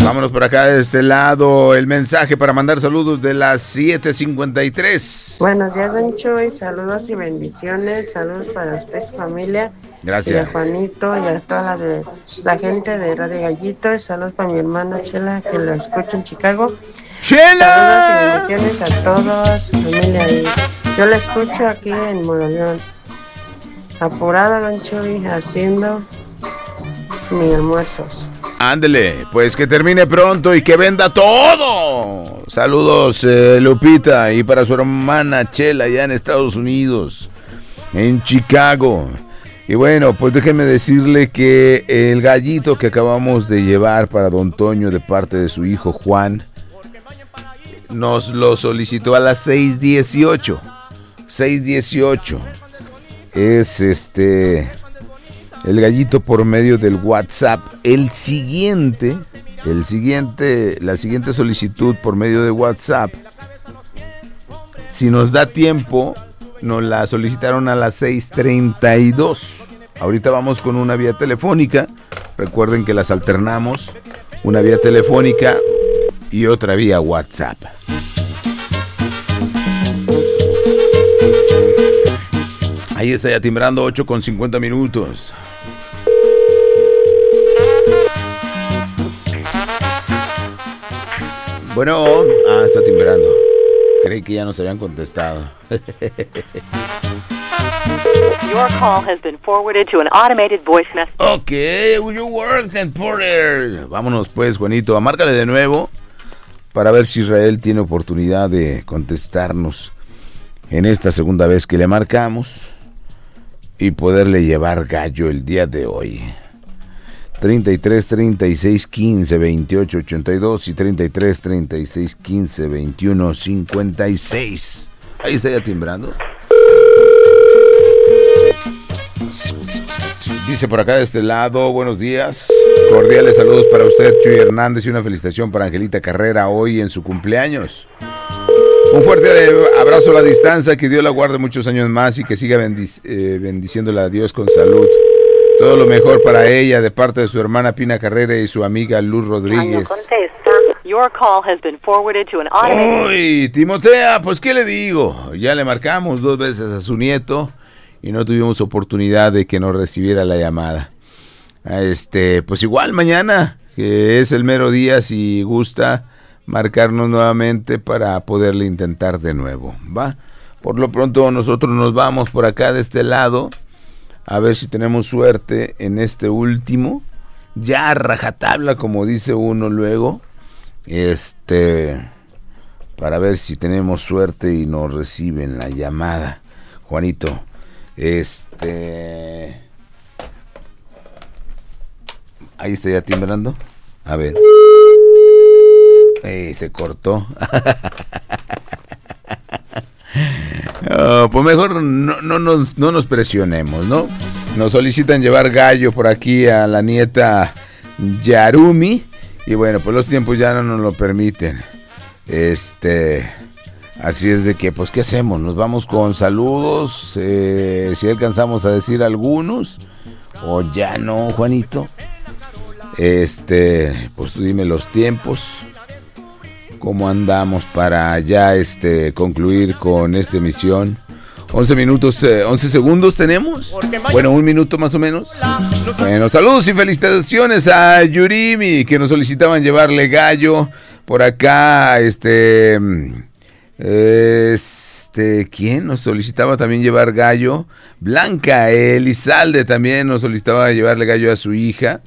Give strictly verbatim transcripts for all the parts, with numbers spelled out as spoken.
Vámonos por acá de este lado. El mensaje para mandar saludos de las siete cincuenta y tres. Buenos días, Don Chuy. Saludos y bendiciones. Saludos para usted y su familia. Gracias. Y a Juanito y a toda la, de, la gente de Radio Gallito. Y saludos para mi hermana Chela, que lo escucha en Chicago. ¡Chela! Saludos y bendiciones a todos, su familia. Y yo la escucho aquí en Moroleón. Apurada, Don Chuy, haciendo mis almuerzos. Ándele, pues que termine pronto y que venda todo. Saludos, eh, Lupita, y para su hermana Chela, allá en Estados Unidos, en Chicago. Y bueno, pues déjeme decirle que el gallito que acabamos de llevar para Don Toño de parte de su hijo Juan, nos lo solicitó a las seis dieciocho. seis dieciocho. Es este... el gallito por medio del WhatsApp. El siguiente, el siguiente, la siguiente solicitud por medio de WhatsApp, si nos da tiempo, nos la solicitaron a las seis treinta y dos. Ahorita vamos con una vía telefónica. Recuerden que las alternamos. Una vía telefónica y otra vía WhatsApp. Ahí está ya timbrando ocho con cincuenta minutos. Bueno, ah, está timbrando. Creí que ya nos habían contestado. Your call has been forwarded to an automated voice message. Ok, you work and Porter. Vámonos pues, Juanito, márcale de nuevo para ver si Israel tiene oportunidad de contestarnos en esta segunda vez que le marcamos y poderle llevar gallo el día de hoy. treinta y tres, treinta y seis, quince, veintiocho, ochenta y dos y treinta y tres, treinta y seis, quince, veintiuno, cincuenta y seis. Ahí está ya timbrando. Dice por acá de este lado, buenos días. Cordiales saludos para usted, Chuy Hernández, y una felicitación para Angelita Carrera hoy en su cumpleaños. Un fuerte abrazo a la distancia, que Dios la guarde muchos años más y que siga bendic- eh, bendiciéndola a Dios con salud. Todo lo mejor para ella de parte de su hermana Pina Carrera y su amiga Luz Rodríguez. Your call has been forwarded to an automated... Uy, Timotea, pues ¿qué le digo? Ya le marcamos dos veces a su nieto y no tuvimos oportunidad de que nos recibiera la llamada. Este, pues igual mañana, que es el mero día, si gusta marcarnos nuevamente para poderle intentar de nuevo, ¿va? Por lo pronto nosotros nos vamos por acá de este lado, a ver si tenemos suerte en este último, ya a rajatabla como dice uno luego, este, para ver si tenemos suerte y nos reciben la llamada. Juanito, este, ahí está ya timbrando, a ver. Ey, se cortó. Oh, pues mejor no, no, nos, no nos presionemos, ¿no? Nos solicitan llevar gallo por aquí a la nieta Yarumi. Y bueno, pues los tiempos ya no nos lo permiten. Este, así es de que, pues, ¿qué hacemos? Nos vamos con saludos. Eh, si alcanzamos a decir algunos. O ya no, Juanito. Este, pues tú dime los tiempos. ¿Cómo andamos para ya este concluir con esta emisión? once minutos, eh, once segundos tenemos. Bueno, un minuto más o menos. Bueno, saludos y felicitaciones a Yurimi, que nos solicitaban llevarle gallo. Por acá, este... Este... ¿Quién nos solicitaba también llevar gallo? Blanca Elizalde también nos solicitaba llevarle gallo a su hija.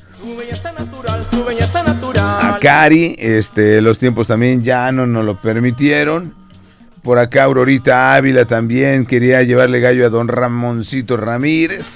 A Cari, este, los tiempos también ya no nos lo permitieron. Por acá Aurorita Ávila también quería llevarle gallo a don Ramoncito Ramírez.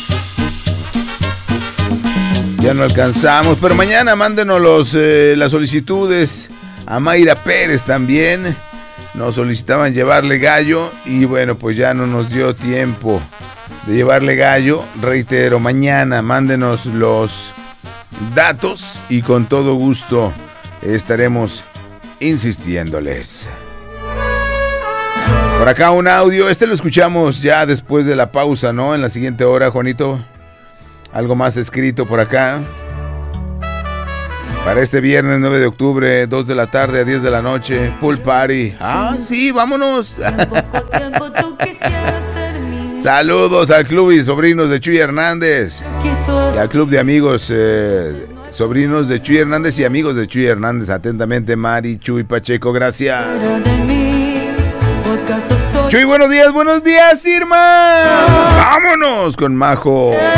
Ya no alcanzamos, pero mañana mándenos los, eh, las solicitudes. A Mayra Pérez también nos solicitaban llevarle gallo y bueno, pues ya no nos dio tiempo de llevarle gallo. Reitero, mañana mándenos los datos y con todo gusto estaremos insistiéndoles. Por acá un audio, este lo escuchamos ya después de la pausa, ¿no? En la siguiente hora, Juanito. Algo más escrito por acá. Para este viernes nueve de octubre, dos de la tarde a diez de la noche, pool party. Ah, sí, vámonos. Saludos al club y sobrinos de Chuy Hernández. Y al club de amigos, eh, sobrinos de Chuy Hernández y amigos de Chuy Hernández. Atentamente, Mari, Chuy Pacheco, gracias. Chuy, buenos días, buenos días, Irma. Vámonos con Majo.